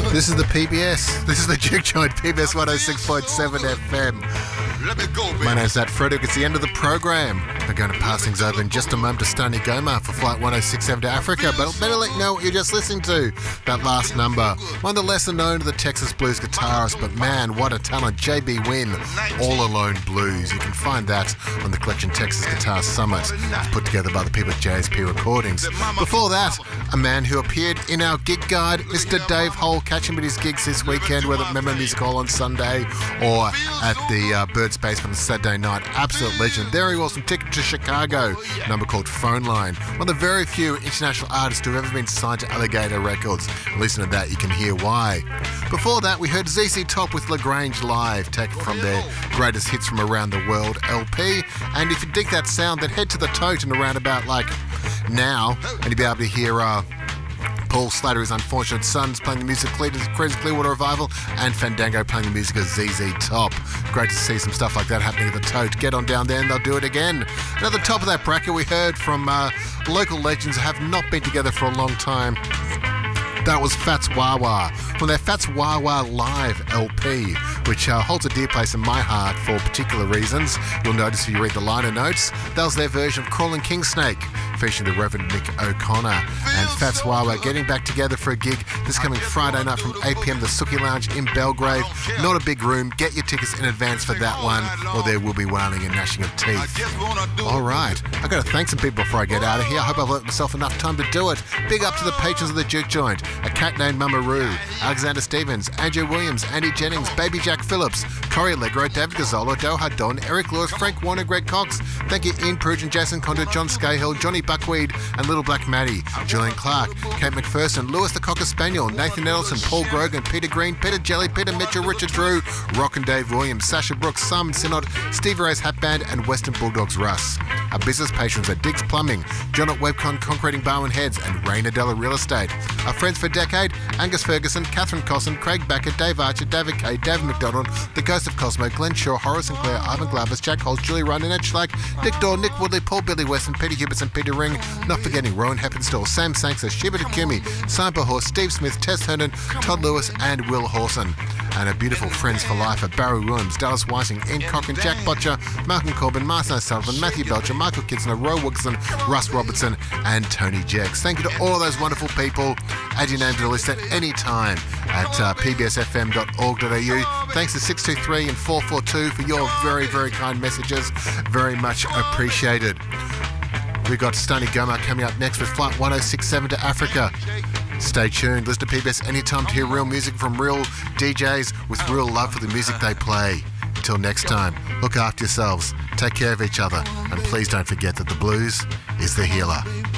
This is the PBS. This is the Juke Joint, PBS 106.7 FM. My name's Nat Frederick. It's the end of the program. We're going to pass things over in just a moment to Stani Goma for Flight 1067 to Africa, but I'll better let you know what you're just listening to. That last number, one of the lesser known of the Texas blues guitarists, but man, what a talent, JB Wynn, All Alone Blues. You can find that on the collection Texas Guitar Summit, put together by the people at JSP Recordings. Before that, a man who appeared in our gig guide, Mr. Dave Hole. Catch him at his gigs this weekend, whether at Memo Music Hall on Sunday or at the Bird's Basement on Saturday night. Absolute legend. There he was from Ticket to Chicago, a number called Phone Line. One of the very few international artists who have ever been signed to Alligator Records. Listen to that, you can hear why. Before that, we heard ZZ Top with LaGrange Live, taken from their Greatest Hits from Around the World LP. And if you dig that sound, then head to the Tote and around about like now, and you'll be able to hear Paul Slater, his unfortunate sons, playing the music of Creedence Clearwater Revival, and Fandango playing the music of ZZ Top. Great to see some stuff like that happening at the Tote. Get on down there and they'll do it again. And at the top of that bracket, we heard from local legends who have not been together for a long time. That was Fats Wawa from their Fats Wawa Live LP, which holds a dear place in my heart for particular reasons. You'll notice if you read the liner notes, that was their version of Crawling King Snake, featuring the Reverend Nick O'Connor. And Fats Wawa getting back together for a gig this coming Friday night from 8 p.m. the Suki Lounge in Belgrave. Not a big room. Get your tickets in advance for that one, or there will be wailing and gnashing of teeth. All right, I've got to thank some people before I get out of here. I hope I've left myself enough time to do it. Big up to the patrons of the Juke Joint. A cat named Mamaroo, Alexander Stevens, Andrew Williams, Andy Jennings, Baby Jack Phillips, Corey Allegro, David Gazzolo, Doha Don, Eric Lewis, Frank Warner, Greg Cox. Thank you Ian Prugen, Jason Condor, John Scahill, Johnny Buckwheat, and Little Black Maddie, Julian Clark, Kate McPherson, Lewis the Cocker Spaniel, Nathan Edelson, Paul Grogan, Peter Green, Peter Jelly, Peter Mitchell, Richard Drew, Rock and Dave Williams, Sasha Brooks, Simon Synod, Steve Ray's Hat Band, and Western Bulldogs Russ. Our business patrons are Diggs Plumbing, John at Webcon Concreting Barwon Heads, and Raina Della Real Estate. Our friends for a decade, Angus Ferguson, Catherine Cosson, Craig Backer, Dave Archer, David Kay, David McDonald, The Ghost of Cosmo, Glenn Shaw, Horace and Claire, Ivan Glavis, Jack Holtz, Julie Ryan, Annette Schlack, Nick Dorr, Nick Woodley, Paul Billy Weston, Peter Huberts and Peter Ring, not forgetting Rowan Heppenstall, Sam Sanksa, Shiba Takumi, Simon Horse, Steve Smith, Tess Herndon, Todd Lewis and Will Horson. And our beautiful friends for life are Barry Williams, Dallas Whiting, Ian Cochran, Jack Botcher, Malcolm Corbin, Martin O'Sullivan, Matthew Belcher, Michael Kidsner, Roy Wilkinson, Russ Robertson and Tony Jex. Thank you to all of those wonderful people. Add your name to the list at any time at pbsfm.org.au. Thanks to 623 and 442 for your very, very kind messages. Very much appreciated. We've got Stani Goma coming up next with Flight 1067 to Africa. Stay tuned. Listen to PBS anytime to hear real music from real DJs with real love for the music they play. Until next time, look after yourselves, take care of each other, and please don't forget that the blues is the healer.